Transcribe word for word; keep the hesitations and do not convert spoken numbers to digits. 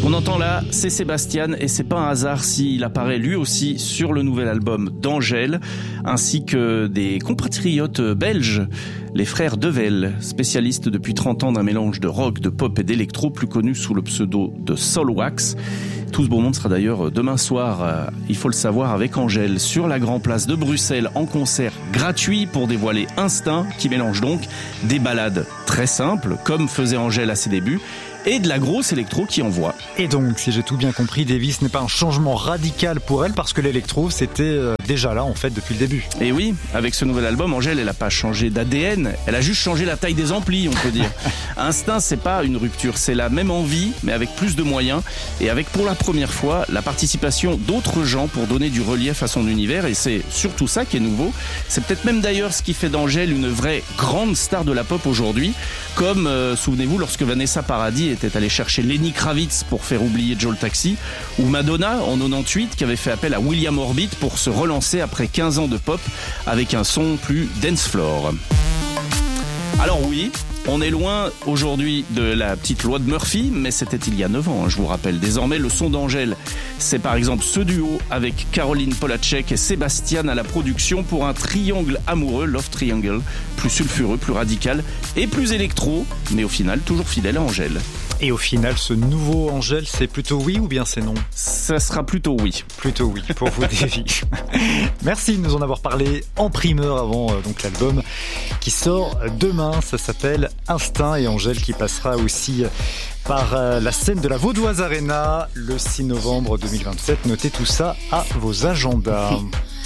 On entend là, c'est Sébastien et c'est pas un hasard s'il apparaît lui aussi sur le nouvel album d'Angèle, ainsi que des compatriotes belges, les frères Devel, spécialistes depuis trente ans d'un mélange de rock, de pop et d'électro, plus connus sous le pseudo de Soulwax. Tout ce beau monde sera d'ailleurs demain soir, euh, il faut le savoir, avec Angèle sur la Grand Place de Bruxelles en concert gratuit pour dévoiler Instinct, qui mélange donc des ballades très simples, comme faisait Angèle à ses débuts, et de la grosse électro qui envoie. Et donc, si j'ai tout bien compris, Davis n'est pas un changement radical pour elle, parce que l'électro, c'était déjà là, en fait, depuis le début. Et oui, avec ce nouvel album, Angèle, elle n'a pas changé d'A D N, elle a juste changé la taille des amplis, on peut dire. Instinct, c'est pas une rupture, c'est la même envie, mais avec plus de moyens, et avec pour la première fois, la participation d'autres gens pour donner du relief à son univers, et c'est surtout ça qui est nouveau. C'est peut-être même d'ailleurs ce qui fait d'Angèle une vraie grande star de la pop aujourd'hui, comme, euh, souvenez-vous, lorsque Vanessa Paradis était allée chercher Lenny Kravitz pour faire oublier Joe le Taxi, ou Madonna en quatre-vingt-dix-huit qui avait fait appel à William Orbit pour se relancer après quinze ans de pop avec un son plus dance floor. Alors oui, on est loin aujourd'hui de la petite loi de Murphy, mais c'était il y a neuf ans, hein, je vous rappelle. Désormais, le son d'Angèle, c'est par exemple ce duo avec Caroline Polacek et Sébastien à la production pour un triangle amoureux, Love Triangle, plus sulfureux, plus radical et plus électro, mais au final toujours fidèle à Angèle. Et au final, ce nouveau Angèle, c'est plutôt oui ou bien c'est non ? Ça sera plutôt oui. Plutôt oui, pour vous, Davy. Merci de nous en avoir parlé en primeur avant euh, donc l'album qui sort demain. Ça s'appelle Instinct, et Angèle qui passera aussi par euh, la scène de la Vaudoise Arena le six novembre deux mille vingt-sept. Notez tout ça à vos agendas.